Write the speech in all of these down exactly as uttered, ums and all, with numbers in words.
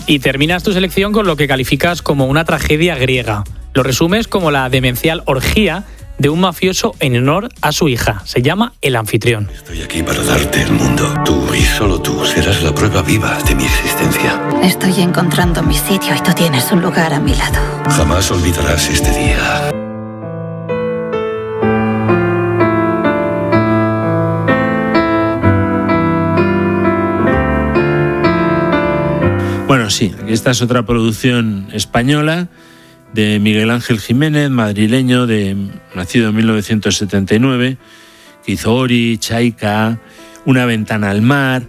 Y terminas tu selección con lo que calificas como una tragedia griega. Lo resumes como la demencial orgía de un mafioso en honor a su hija. Se llama El Anfitrión. Estoy aquí para darte el mundo. Tú y solo tú serás la prueba viva de mi existencia. Estoy encontrando mi sitio y tú tienes un lugar a mi lado. Jamás olvidarás este día. Bueno, sí, esta es otra producción española de Miguel Ángel Jiménez, madrileño, de, nacido en mil novecientos setenta y nueve, que hizo Ori, Chaika, Una ventana al mar.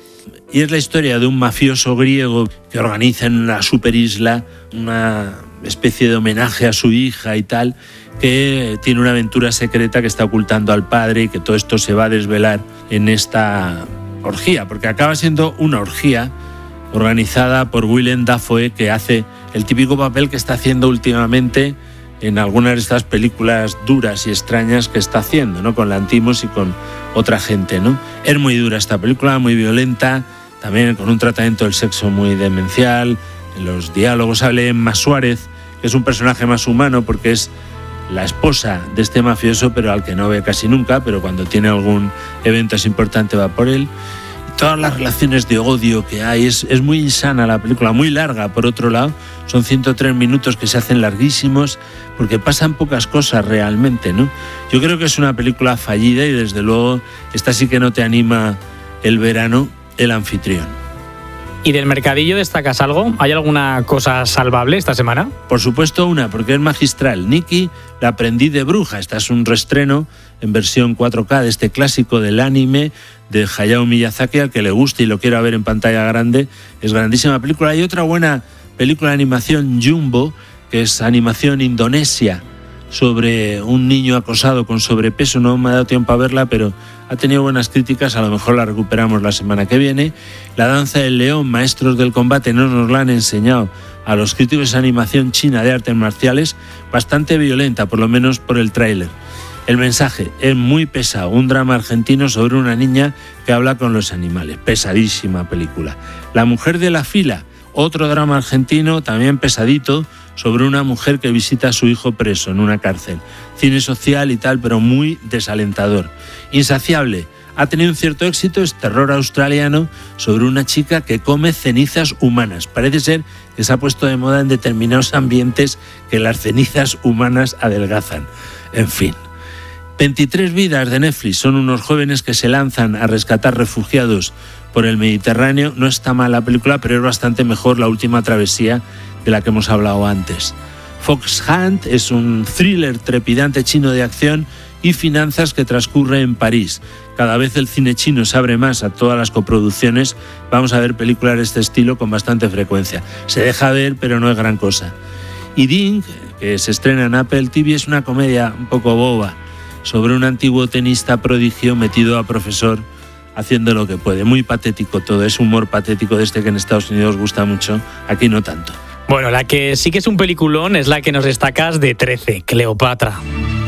Y es la historia de un mafioso griego que organiza en una superisla una especie de homenaje a su hija y tal, que tiene una aventura secreta que está ocultando al padre y que todo esto se va a desvelar en esta orgía, porque acaba siendo una orgía organizada por Willem Dafoe, que hace el típico papel que está haciendo últimamente en algunas de estas películas duras y extrañas que está haciendo, ¿no? Con Lanthimos y con otra gente, ¿no? Es muy dura esta película, muy violenta, también con un tratamiento del sexo muy demencial. En los diálogos sale Emma Suárez, que es un personaje más humano porque es la esposa de este mafioso, pero al que no ve casi nunca, pero cuando tiene algún evento es importante va por él. Todas las relaciones de odio que hay, es, es muy insana la película, muy larga por otro lado, son ciento tres minutos que se hacen larguísimos porque pasan pocas cosas realmente, ¿no? Yo creo que es una película fallida y desde luego esta sí que no te anima el verano, El Anfitrión. ¿Y del mercadillo destacas algo? ¿Hay alguna cosa salvable esta semana? Por supuesto una, porque es magistral. Nikki, la aprendiz de bruja. Esta es un reestreno en versión cuatro K de este clásico del anime de Hayao Miyazaki, al que le guste y lo quiera ver en pantalla grande. Es grandísima película. Hay otra buena película de animación, Jumbo, que es animación indonesia, sobre un niño acosado con sobrepeso. No me ha dado tiempo a verla, pero ha tenido buenas críticas, a lo mejor la recuperamos la semana que viene. La danza del león, maestros del combate, no nos la han enseñado a los críticos de animación china de artes marciales, bastante violenta, por lo menos por el tráiler. El mensaje es muy pesado, un drama argentino sobre una niña que habla con los animales, pesadísima película. La mujer de la fila, otro drama argentino, también pesadito, sobre una mujer que visita a su hijo preso en una cárcel. Cine social y tal, pero muy desalentador. Insaciable, ha tenido un cierto éxito, es terror australiano sobre una chica que come cenizas humanas. Parece ser que se ha puesto de moda en determinados ambientes que las cenizas humanas adelgazan. En fin. veintitrés vidas de Netflix, son unos jóvenes que se lanzan a rescatar refugiados por el Mediterráneo. No está mal la película, pero es bastante mejor La última travesía, de la que hemos hablado antes. Fox Hunt es un thriller trepidante chino de acción y finanzas que transcurre en París. Cada vez el cine chino se abre más a todas las coproducciones. Vamos a ver películas de este estilo con bastante frecuencia. Se deja ver, pero no es gran cosa. Y Ding, que se estrena en Apple T V, es una comedia un poco boba sobre un antiguo tenista prodigio metido a profesor haciendo lo que puede. Muy patético todo, es humor patético de este que en Estados Unidos gusta mucho, aquí no tanto. Bueno, la que sí que es un peliculón es la que nos destacas de trece, Cleopatra.